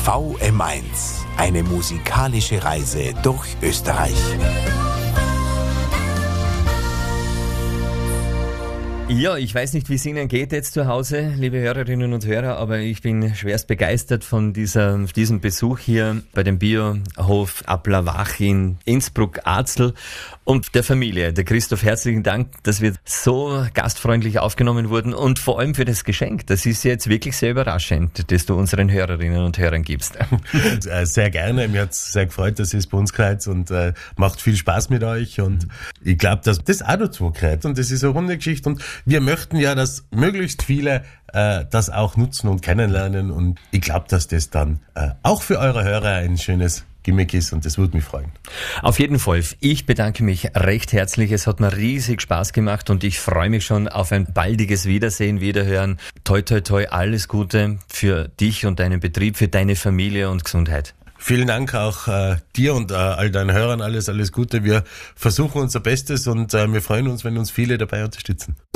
VM1, eine musikalische Reise durch Österreich. Ja, ich weiß nicht, wie es Ihnen geht jetzt zu Hause, liebe Hörerinnen und Hörer, aber ich bin schwerst begeistert von diesem Besuch hier bei dem Biohof Applerwach in Innsbruck-Arzel und der Familie. Der Christoph, herzlichen Dank, dass wir so gastfreundlich aufgenommen wurden und vor allem für das Geschenk. Das ist jetzt wirklich sehr überraschend, das du unseren Hörerinnen und Hörern gibst. Sehr gerne. Mir hat es sehr gefreut, dass ihr es bei uns kriegt und macht viel Spaß mit euch und ich glaube, dass das auch dazu gehört und das ist eine runde Geschichte und wir möchten ja, dass möglichst viele das auch nutzen und kennenlernen und ich glaube, dass das dann auch für eure Hörer ein schönes Gimmick ist und das würde mich freuen. Auf jeden Fall. Ich bedanke mich recht herzlich. Es hat mir riesig Spaß gemacht und ich freue mich schon auf ein baldiges Wiedersehen, Wiederhören. Toi, toi, toi, alles Gute für dich und deinen Betrieb, für deine Familie und Gesundheit. Vielen Dank auch dir und all deinen Hörern. Alles Gute. Wir versuchen unser Bestes und wir freuen uns, wenn uns viele dabei unterstützen.